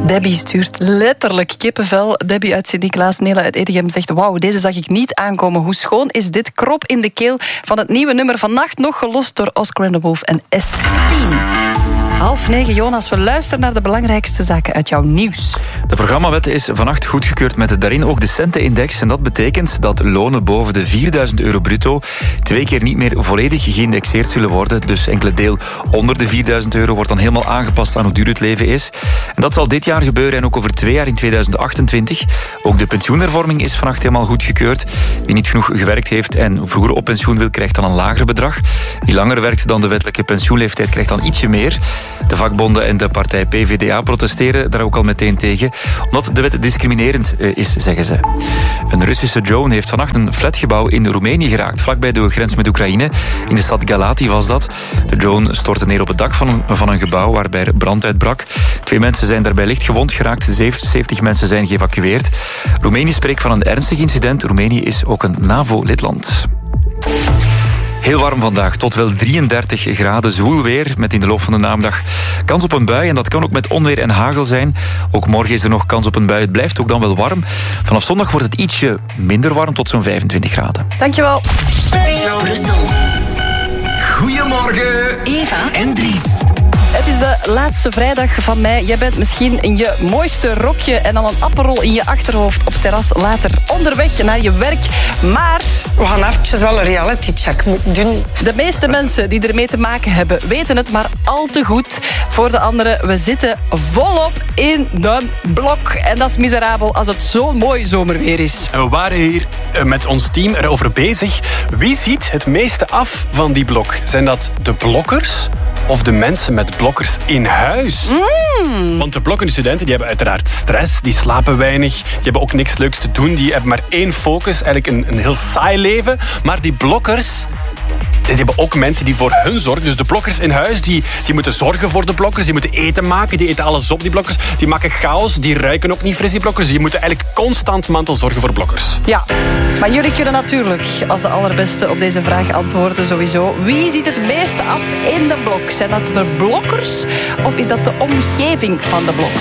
Debbie stuurt letterlijk kippenvel. Debbie uit Sint-Niklaas, Nela uit Edegem zegt: wauw, deze zag ik niet aankomen. Hoe schoon is dit? Krop in de keel van het nieuwe nummer Vannacht, nog gelost door Oscar and the Wolf en S10. 8:30, Jonas, we luisteren naar de belangrijkste zaken uit jouw nieuws. De programmawet is vannacht goedgekeurd met daarin ook de centenindex. En dat betekent dat lonen boven de €4.000 bruto 2 keer niet meer volledig geïndexeerd zullen worden. Dus enkele deel onder de €4.000 wordt dan helemaal aangepast aan hoe duur het leven is. En dat zal dit jaar gebeuren en ook over 2 jaar in 2028. Ook de pensioenhervorming is vannacht helemaal goedgekeurd. Wie niet genoeg gewerkt heeft en vroeger op pensioen wil, krijgt dan een lager bedrag. Wie langer werkt dan de wettelijke pensioenleeftijd, krijgt dan ietsje meer. De vakbonden en de partij PvdA protesteren daar ook al meteen tegen, omdat de wet discriminerend is, zeggen ze. Een Russische drone heeft vannacht een flatgebouw in Roemenië geraakt, vlakbij de grens met Oekraïne. In de stad Galati was dat. De drone stortte neer op het dak van een gebouw waarbij brand uitbrak. 2 mensen zijn daarbij licht gewond geraakt. 70 mensen zijn geëvacueerd. Roemenië spreekt van een ernstig incident. Roemenië is ook een NAVO-lidland. Heel warm vandaag, tot wel 33 graden, zwoel weer, met in de loop van de namiddag kans op een bui. En dat kan ook met onweer en hagel zijn. Ook morgen is er nog kans op een bui. Het blijft ook dan wel warm. Vanaf zondag wordt het ietsje minder warm, tot zo'n 25 graden. Dankjewel. Brussel. Goedemorgen, Eva en Dries. Het is de laatste vrijdag van mei. Jij bent misschien in je mooiste rokje en dan een aperol in je achterhoofd op terras later onderweg naar je werk. Maar we gaan eventjes wel een reality check moeten doen. De meeste mensen die ermee te maken hebben weten het maar al te goed. Voor de anderen, we zitten volop in de blok. En dat is miserabel als het zo'n mooi zomerweer is. En we waren hier met ons team erover bezig. Wie ziet het meeste af van die blok? Zijn dat de blokkers of de mensen met blokkers in huis? Want de blokkende studenten die hebben uiteraard stress, die slapen weinig, die hebben ook niks leuks te doen, die hebben maar één focus, eigenlijk een heel saai leven. Maar die blokkers, die hebben ook mensen die voor hun zorgen. Dus de blokkers in huis, die moeten zorgen voor de blokkers. Die moeten eten maken, die eten alles op, die blokkers. Die maken chaos, die ruiken ook niet fris, die blokkers. Die moeten eigenlijk constant mantelzorgen voor blokkers. Ja, maar jullie kunnen natuurlijk als de allerbeste op deze vraag antwoorden sowieso. Wie ziet het meeste af in de blok? Zijn dat de blokkers of is dat de omgeving van de blok?